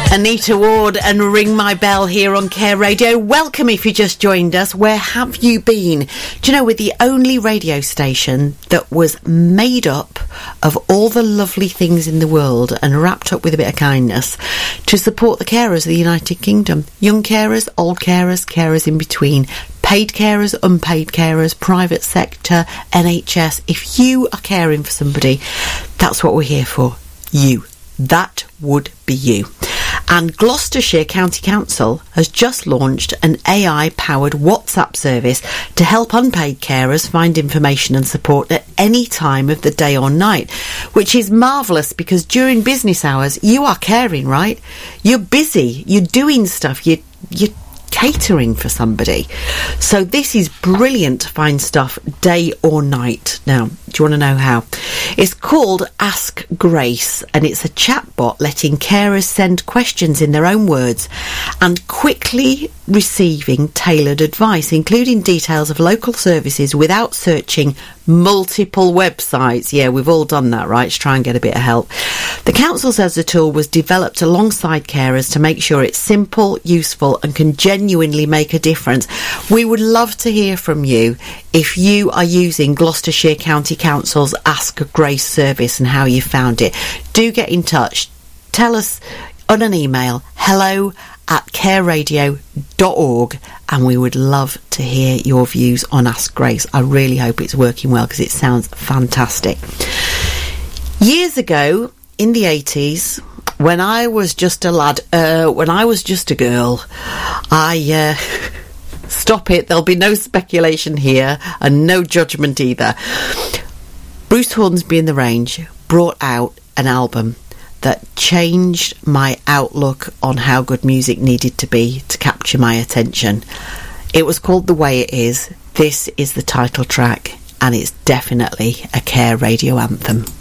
Anita Ward and Ring My Bell here on Care Radio. Welcome if you just joined us. Where have you been? Do you know, we're the only radio station that was made up of all the lovely things in the world and wrapped up with a bit of kindness to support the carers of the United Kingdom. Young carers, old carers, carers in between, paid carers, unpaid carers, private sector, NHS. If you are caring for somebody, that's what we're here for. You. That would be you. And Gloucestershire County Council has just launched an AI-powered WhatsApp service to help unpaid carers find information and support at any time of the day or night, which is marvellous because during business hours, you are caring, right? You're busy, you're doing stuff, you're catering for somebody. So this is brilliant to find stuff day or night. Now, do you want to know how? It's called Ask Grace, and it's a chatbot letting carers send questions in their own words and quickly receiving tailored advice, including details of local services without searching multiple websites. Yeah, we've all done that, right? To try and get a bit of help. The council says the tool was developed alongside carers to make sure it's simple, useful and can genuinely make a difference. We would love to hear from you if you are using Gloucestershire County Council's Ask Grace service and how you found it. Do get in touch. Tell us on an email, hello@careradio.org, and we would love to hear your views on Ask Grace. I really hope it's working well because it sounds fantastic. Years ago, in the 80s, when I was just a lad, when I was just a girl, stop it, there'll be no speculation here and no judgment either. Bruce Hornsby and the Range brought out an album that changed my outlook on how good music needed to be to capture my attention. It was called The Way It Is. This is the title track, and it's definitely a Care Radio anthem.